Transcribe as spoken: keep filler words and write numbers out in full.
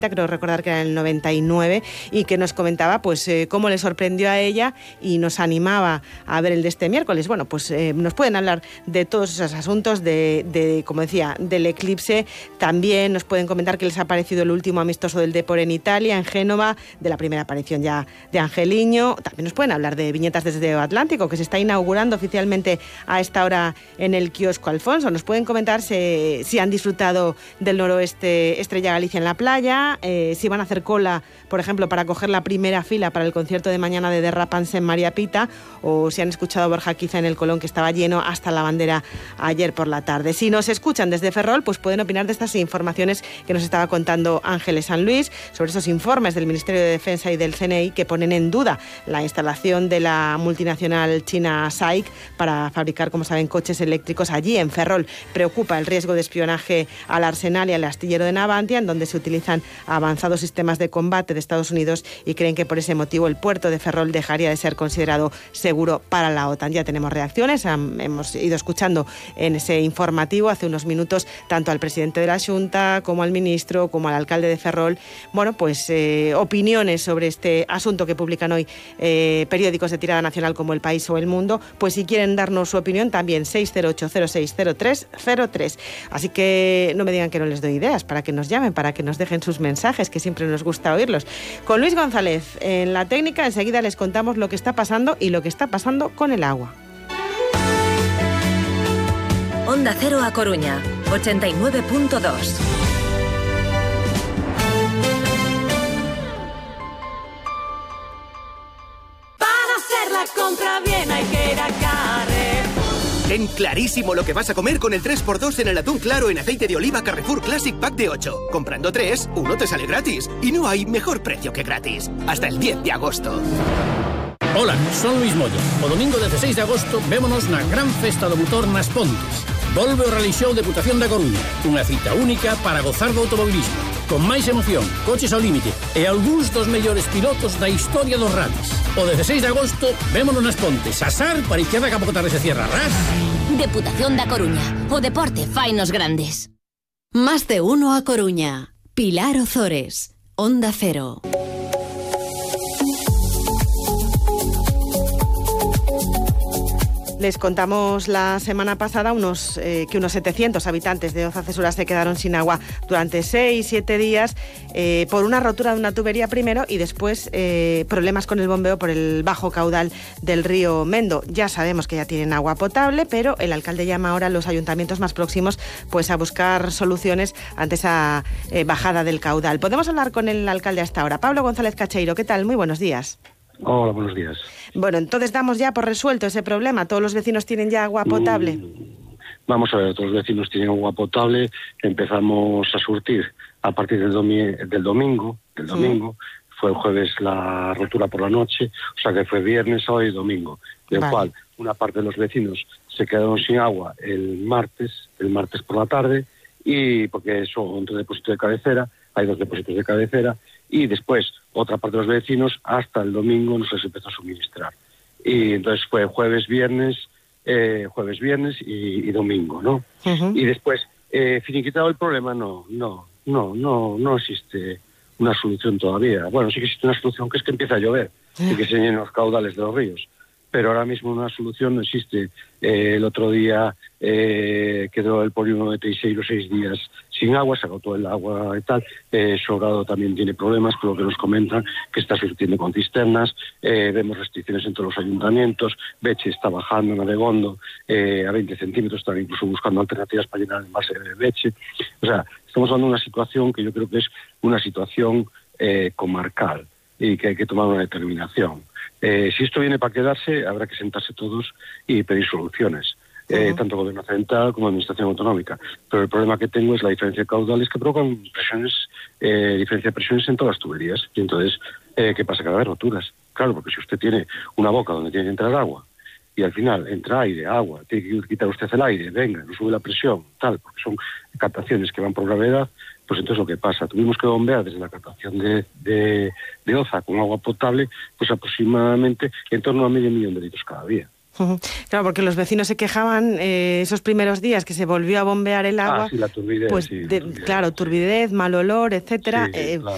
creo recordar que era en el noventa y nueve, y que nos comentaba pues eh, cómo le sorprendió a ella y nos animaba a ver el de este miércoles. Bueno, pues eh, nos pueden hablar de todos esos asuntos, de, de, como decía, del eclipse. También nos pueden comentar qué les ha parecido el último amistoso del Depor en Italia, en Génova, de la primera aparición ya de Angeliño. También nos pueden hablar de Viñetas desde Atlántico, que se está inaugurando oficialmente a esta hora en el kiosco Alfonso. Nos pueden comentar si, si han disfrutado del noroeste Estrella Galicia en la playa, Eh, si van a hacer cola, por ejemplo, para coger la primera fila para el concierto de mañana de Derrapans en María Pita, o si han escuchado a Borja Quiza en el Colón, que estaba lleno hasta la bandera ayer por la tarde. Si nos escuchan desde Ferrol, pues pueden opinar de estas informaciones que nos estaba contando Ángeles San Luis, sobre esos informes del Ministerio de Defensa y del C N I que ponen en duda la instalación de la multinacional china S A I C para fabricar, como saben, coches eléctricos allí en Ferrol. Preocupa el riesgo de espionaje al Arsenal y al astillero de Navantia, en donde se utilizan avanzados sistemas de combate de Estados Unidos, y creen que por ese motivo el puerto de Ferrol dejaría de ser considerado seguro para la OTAN. Ya tenemos reacciones, hemos ido escuchando en ese informativo hace unos minutos tanto al presidente de la Xunta como al ministro, como al alcalde de Ferrol. Bueno, pues eh, opiniones sobre este asunto que publican hoy eh, periódicos de tirada nacional como El País o El Mundo. Pues si quieren darnos su opinión, también seis cero ocho cero seis cero tres cero tres. Así que no me digan que no les doy ideas, para que nos llamen, para que nos dejen sus mensajes, que siempre nos gusta oírlos. Con Luis González en la técnica, enseguida les contamos lo que está pasando y lo que está pasando con el agua. Onda Cero A Coruña, ochenta y nueve punto dos. Para hacer la compra bien hay que ir a Carrefour. Ten clarísimo lo que vas a comer con el tres por dos en el atún claro en aceite de oliva Carrefour Classic Pack de ocho. Comprando tres, uno te sale gratis. Y no hay mejor precio que gratis. Hasta el diez de agosto. Ola, son Luis Moya. O domingo dezasseis de agosto vémonos na gran festa do motor nas Pontes. Volve o Rally Show Deputación da Coruña. Unha cita única para gozar do automobilismo. Con máis emoción, coches ao límite e algúns dos mellores pilotos da historia dos rallies. O dezasseis de agosto vémonos nas Pontes. Asar para izquierda que a pouco tarde se cierra. Ras. Deputación da Coruña. O deporte fainos grandes. Más de uno a Coruña. Pilar Ozores. Onda Cero. Les contamos la semana pasada unos, eh, que unos setecientos habitantes de Oza-Cesura se quedaron sin agua durante seis, siete días eh, por una rotura de una tubería primero y después eh, problemas con el bombeo por el bajo caudal del río Mendo. Ya sabemos que ya tienen agua potable, pero el alcalde llama ahora a los ayuntamientos más próximos pues a buscar soluciones ante esa eh, bajada del caudal. Podemos hablar con el alcalde hasta ahora. Pablo González Cacheiro, ¿qué tal? Muy buenos días. Hola, buenos días. Bueno, entonces damos ya por resuelto ese problema. ¿Todos los vecinos tienen ya agua potable? Mm, vamos a ver, todos los vecinos tienen agua potable. Empezamos a surtir a partir del, domi- del domingo. Del domingo. Sí. Fue el jueves la rotura por la noche, o sea que fue viernes, sábado y domingo. Del vale. cual una parte de los vecinos se quedaron sin agua el martes, el martes por la tarde, y porque son dos depósitos de cabecera, hay dos depósitos de cabecera, y después otra parte de los vecinos hasta el domingo no se les empezó a suministrar. Y entonces fue jueves, viernes, eh, jueves, viernes y, y domingo, ¿no? Uh-huh. Y después, eh, finiquitado el problema, no, no, no, no, no existe una solución todavía. Bueno, sí que existe una solución, que es que empieza a llover y que se llenen los caudales de los ríos. Pero ahora mismo una solución no existe. Eh, el otro día eh, quedó el polígono de Teixeiro seis días sin agua, se agotó el agua y tal. Eh, Sobrado también tiene problemas, por lo que nos comentan, que está surtiendo con cisternas. Eh, vemos restricciones en todos los ayuntamientos. Beche está bajando en Abegondo eh, a veinte centímetros, están incluso buscando alternativas para llenar el envase de Beche. O sea, estamos hablando de una situación que yo creo que es una situación eh, comarcal y que hay que tomar una determinación. Eh, si esto viene para quedarse, habrá que sentarse todos y pedir soluciones, eh, uh-huh. tanto gobierno central como administración autonómica. Pero el problema que tengo es la diferencia de caudales que provocan presiones, eh, diferencia de presiones en todas las tuberías. Y entonces, eh, ¿qué pasa? Que va a haber roturas. Claro, porque si usted tiene una boca donde tiene que entrar agua y al final entra aire, agua, tiene que quitar usted el aire, venga, no sube la presión, tal, porque son captaciones que van por gravedad, pues entonces lo que pasa, tuvimos que bombear desde la captación de, de, de Oza con agua potable, pues aproximadamente en torno a medio millón de litros cada día. Uh-huh. Claro, porque los vecinos se quejaban eh, esos primeros días que se volvió a bombear el agua. Ah, sí, la turbidez. Pues, sí, de, la turbidez, claro, turbidez, mal olor, etcétera. Sí, sí, eh, claro.